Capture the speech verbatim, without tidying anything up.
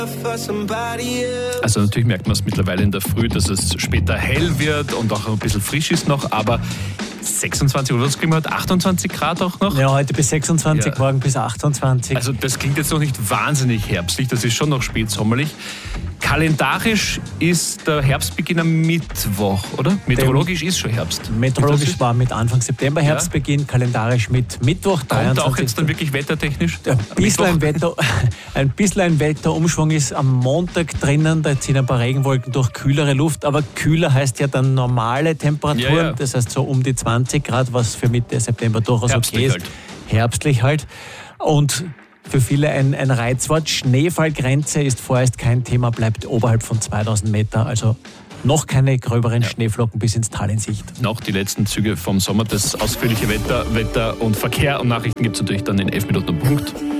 Also natürlich merkt man es mittlerweile in der Früh, dass es später hell wird und auch ein bisschen frisch ist noch, aber sechsundzwanzig oder was kriegen wir heute? achtundzwanzig Grad auch noch? Ja, heute bis sechsundzwanzig, Ja. morgen bis achtundzwanzig. Also das klingt jetzt noch nicht wahnsinnig herbstlich, das ist schon noch spätsommerlich. Kalendarisch ist der Herbstbeginn am Mittwoch, oder? Meteorologisch ist schon Herbst. Meteorologisch war mit Anfang September Herbstbeginn, kalendarisch mit Mittwoch, Kommt dreiundzwanzig. auch jetzt dann wirklich wettertechnisch? Ein bisschen ein, Wetter, ein bisschen ein Wetterumschwung ist am Montag drinnen, da ziehen ein paar Regenwolken durch, kühlere Luft, aber kühler heißt ja dann normale Temperaturen, Ja, ja. das heißt so um die zwanzig Grad, was für Mitte September durchaus okay Herbstlich ist. halt. Herbstlich halt. Und für viele ein, ein Reizwort. Schneefallgrenze ist vorerst kein Thema, bleibt oberhalb von zweitausend Meter, also noch keine gröberen Ja. Schneeflocken bis ins Tal in Sicht. Noch die letzten Züge vom Sommer. Das ausführliche Wetter, Wetter und Verkehr und Nachrichten gibt es natürlich dann in elf Minuten Punkt.